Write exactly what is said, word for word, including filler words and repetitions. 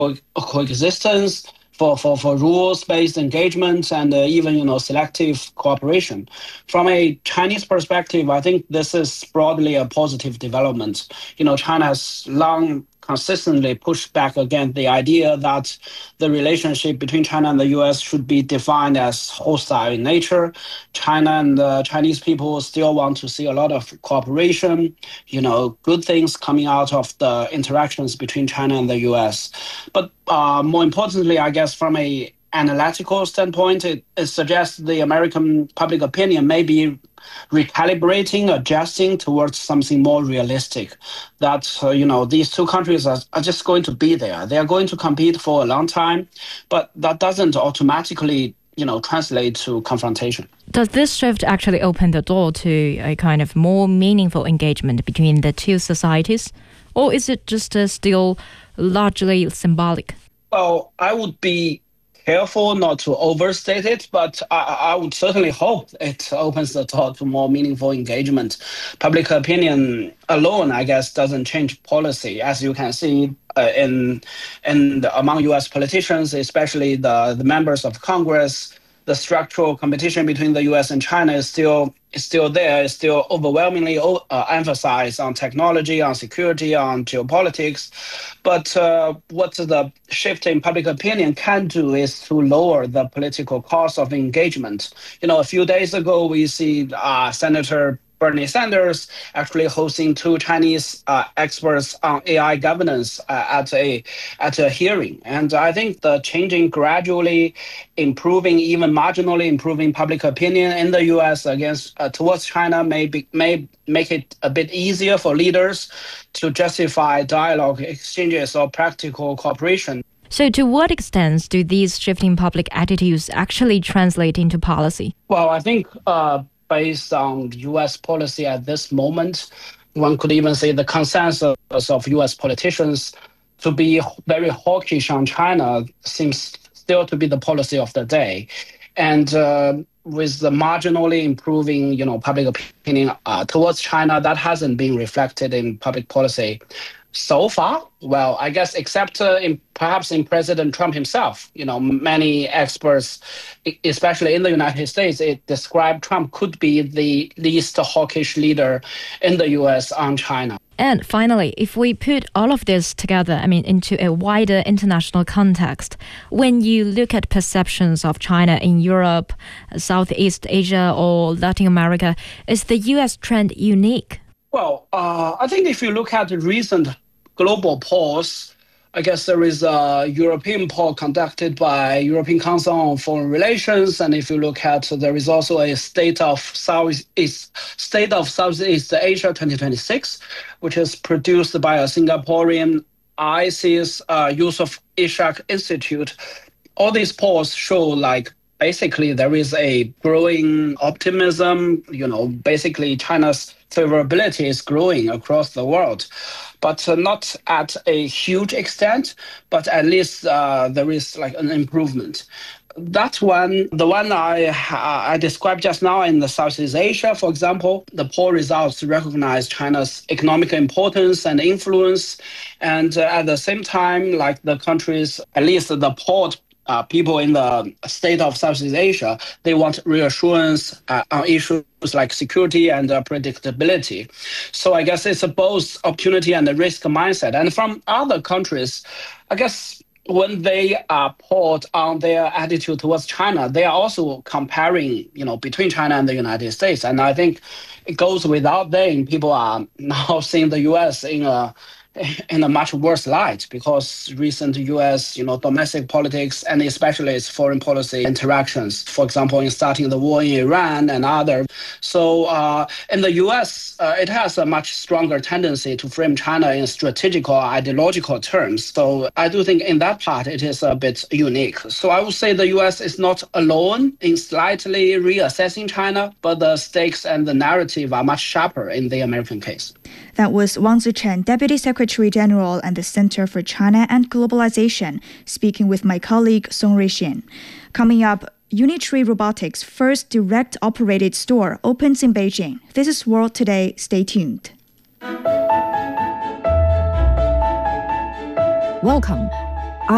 coexistence, for, for, for rules-based engagement, and uh, even, you know, selective cooperation. From a Chinese perspective, I think this is broadly a positive development. You know, China has long consistently pushed back against the idea that the relationship between China and the U S should be defined as hostile in nature. China and the Chinese people still want to see a lot of cooperation, you know, good things coming out of the interactions between China and the U S. But uh, more importantly, I guess from a analytical standpoint, it, it suggests the American public opinion may be recalibrating, adjusting towards something more realistic. That, uh, you know, these two countries are, are just going to be there. They are going to compete for a long time, but that doesn't automatically, you know, translate to confrontation. Does this shift actually open the door to a kind of more meaningful engagement between the two societies? Or is it just uh, still largely symbolic? Well, I would be careful not to overstate it, but I, I would certainly hope it opens the door to more meaningful engagement. Public opinion alone, I guess, doesn't change policy, as you can see uh, in in the, among U S politicians, especially the, the members of Congress. The structural competition between the U S and China is still is still there. It's still overwhelmingly uh, emphasized on technology, on security, on geopolitics. But uh, what the shift in public opinion can do is to lower the political cost of engagement. You know, a few days ago, we see uh, Senator Bernie Sanders actually hosting two Chinese uh, experts on A I governance uh, at a at a hearing, and I think the changing, gradually improving, even marginally improving public opinion in the U S against uh, towards China may be, may make it a bit easier for leaders to justify dialogue, exchanges, or practical cooperation. So to what extent do these shifting public attitudes actually translate into policy? Well, I think uh, based on U S policy at this moment, one could even say the consensus of U S politicians to be very hawkish on China seems still to be the policy of the day. And uh, with the marginally improving, you know, public opinion uh, towards China, that hasn't been reflected in public policy so far. Well, I guess except uh, in, perhaps in President Trump himself. You know, many experts, especially in the United States, it described Trump could be the least hawkish leader in the U S on China. And finally, if we put all of this together, I mean, into a wider international context, when you look at perceptions of China in Europe, Southeast Asia, or Latin America, is the U S trend unique? Well, uh, I think if you look at the recent global polls, I guess there is a European poll conducted by European Council on Foreign Relations, and if you look at, there is also a State of Southeast State of Southeast Asia twenty twenty-six, which is produced by a Singaporean I C I S uh, Yusof Ishak Institute. All these polls show like basically there is a growing optimism. You know, basically China's favorability is growing across the world, but uh, not at a huge extent, but at least uh, there is like an improvement. That one, the one I uh, I described just now in the Southeast Asia, for example, the poll results recognize China's economic importance and influence, and uh, at the same time, like the countries, at least the polled Uh, people in the state of Southeast Asia, they want reassurance uh, on issues like security and uh, predictability. So I guess it's a both opportunity and a risk mindset. And from other countries, I guess when they are polled on their attitude towards China, they are also comparing, you know, between China and the United States. And I think it goes without saying, people are now seeing the U S in a in a much worse light because recent U S, you know, domestic politics and especially its foreign policy interactions, for example, in starting the war in Iran and other. So uh, in the U S, uh, it has a much stronger tendency to frame China in strategic or ideological terms. So I do think in that part, it is a bit unique. So I would say the U S is not alone in slightly reassessing China, but the stakes and the narrative are much sharper in the American case. That was Wang Zichen, Deputy Secretary General at the Center for China and Globalization, speaking with my colleague Song Ruixin. Coming up, Unitree Robotics' first direct-operated store opens in Beijing. This is World Today. Stay tuned. Welcome.